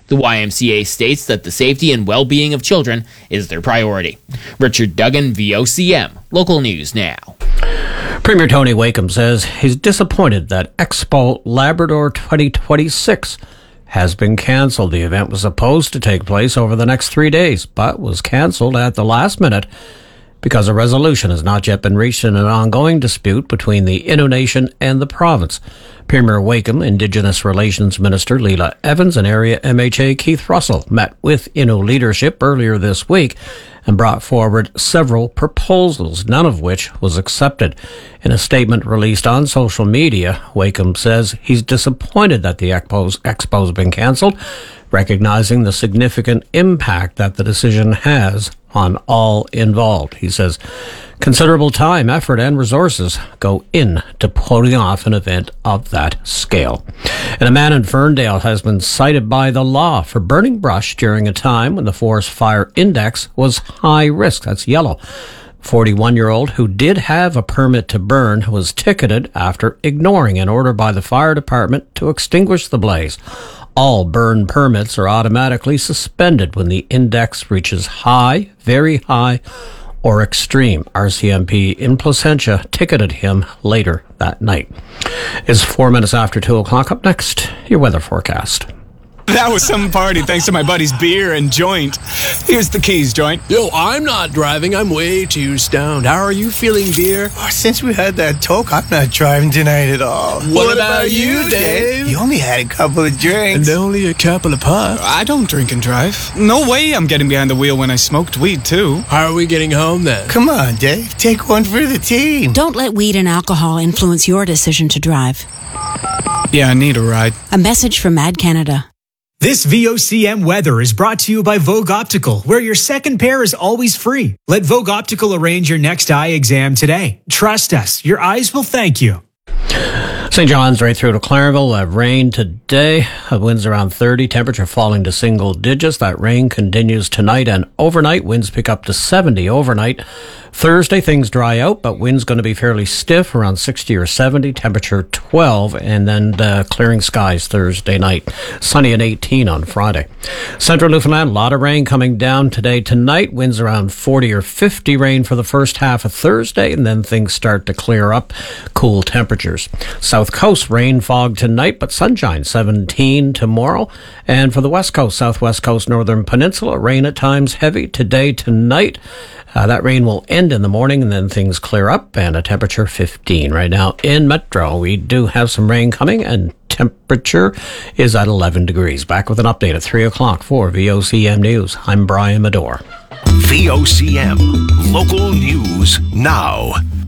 The YMCA states that the safety and well-being of children is their priority. Richard Duggan, VOCM, Local News Now. Premier Tony Wakeham says he's disappointed that Expo Labrador 2026 has been cancelled. The event was supposed to take place over the next 3 days, but was cancelled at the last minute because a resolution has not yet been reached in an ongoing dispute between the Innu Nation and the province. Premier Wakeham, Indigenous Relations Minister Leela Evans, and Area MHA Keith Russell met with Innu leadership earlier this week and brought forward several proposals, none of which was accepted. In a statement released on social media, Wakeham says he's disappointed that the expo's been cancelled, recognizing the significant impact that the decision has on all involved. He says considerable time, effort, and resources go into putting off an event of that scale. And a man in Ferndale has been cited by the law for burning brush during a time when the forest fire index was high risk. That's yellow. 41-year-old who did have a permit to burn was ticketed after ignoring an order by the fire department to extinguish the blaze. All burn permits are automatically suspended when the index reaches high, very high, or extreme. RCMP in Placentia ticketed him later that night. It's 4 minutes after 2 o'clock. Up next, your weather forecast. That was some party thanks to my buddy's beer and joint. Here's the keys, joint. Yo, I'm not driving. I'm way too stoned. How are you feeling, beer? Oh, since we had that talk, I'm not driving tonight at all. What about you, Dave? You only had a couple of drinks. And only a couple of puffs. I don't drink and drive. No way I'm getting behind the wheel when I smoked weed, too. How are we getting home, then? Come on, Dave. Take one for the team. Don't let weed and alcohol influence your decision to drive. Yeah, I need a ride. A message from Mad Canada. This VOCM weather is brought to you by Vogue Optical, where your second pair is always free. Let Vogue Optical arrange your next eye exam today. Trust us, your eyes will thank you. St. John's right through to Clareville. Rain today. Winds around 30. Temperature falling to single digits. That rain continues tonight and overnight. Winds pick up to 70 overnight. Thursday, things dry out, but wind's going to be fairly stiff, around 60 or 70. Temperature 12, and then clearing skies Thursday night. Sunny and 18 on Friday. Central Newfoundland, a lot of rain coming down today, tonight. Winds around 40 or 50. Rain for the first half of Thursday, and then things start to clear up. Cool temperatures. South Coast, rain, fog tonight, but sunshine, 17 tomorrow. And for the West Coast, Southwest Coast, Northern Peninsula, rain at times heavy today, tonight. That rain will end in the morning, and then things clear up, and a temperature 15. Right now in Metro, we do have some rain coming, and temperature is at 11 degrees. Back with an update at 3 o'clock for VOCM News. I'm Brian Medore. VOCM Local News Now.